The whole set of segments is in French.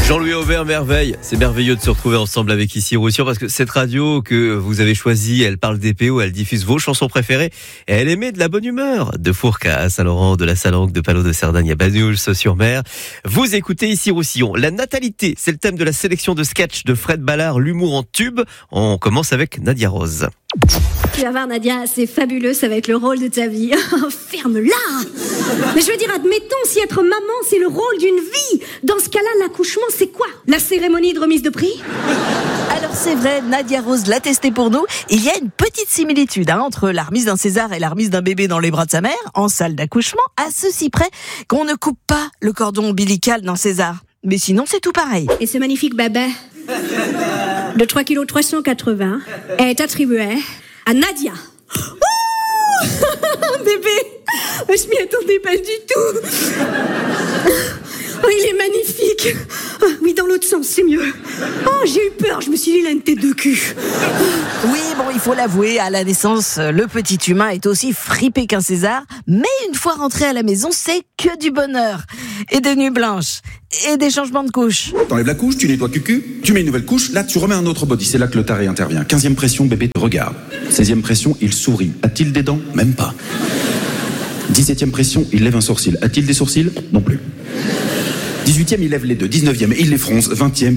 Jean-Louis Aubert, merveille. C'est merveilleux de se retrouver ensemble avec ici Roussillon parce que cette radio que vous avez choisie, elle parle des PO, elle diffuse vos chansons préférées et elle émet de la bonne humeur. De Fourcas à Saint-Laurent, de la Salanque, de Palot de Cerdagne à Banyuls-sur-Mer. Vous écoutez ici Roussillon. La natalité, c'est le thème de la sélection de sketch de Fred Ballard, l'humour en tube. On commence avec Nadia Rose. Tu vas voir Nadia, c'est fabuleux, ça va être le rôle de ta vie. Ferme-la! Mais je veux dire, admettons, si être maman, c'est le rôle d'une vie. Dans ce cas-là, l'accouchement, c'est quoi? La cérémonie de remise de prix? Alors c'est vrai, Nadia Rose l'a testé pour nous. Il y a une petite similitude entre la remise d'un César et la remise d'un bébé dans les bras de sa mère, en salle d'accouchement, à ceci près qu'on ne coupe pas le cordon ombilical d'un César. Mais sinon, c'est tout pareil. Et ce magnifique bébé de 3,380 kg est attribué à Nadia. Oh bébé, je m'y attendais pas du tout. Oh, il est magnifique. Oh, oui, dans l'autre sens, c'est mieux. Oh, j'ai eu peur, je me suis dit, il a une tête de cul. Oui, bon, il faut l'avouer, à la naissance, le petit humain est aussi fripé qu'un César. Mais une fois rentré à la maison, c'est que du bonheur. Et des nuits blanches. Et des changements de couches. T'enlèves la couche, tu nettoies cucu, tu mets une nouvelle couche, là tu remets un autre body, c'est là que le taré intervient. 15e pression, bébé te regarde. 16e pression, il sourit. A-t-il des dents? Même pas. 17e pression, il lève un sourcil. A-t-il des sourcils? Non plus. 18e, il lève les deux. 19e, il les fronce. 20e,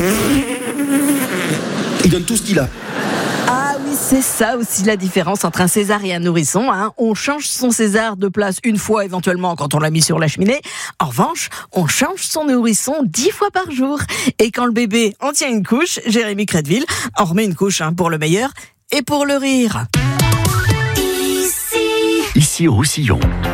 il donne tout ce qu'il a. Ah oui, c'est ça aussi la différence entre un César et un nourrisson. On change son César de place une fois éventuellement quand on l'a mis sur la cheminée. En revanche, on change son nourrisson 10 fois par jour. Et quand le bébé en tient une couche, Jérémy Crédville en remet une couche pour le meilleur et pour le rire. Ici Roussillon.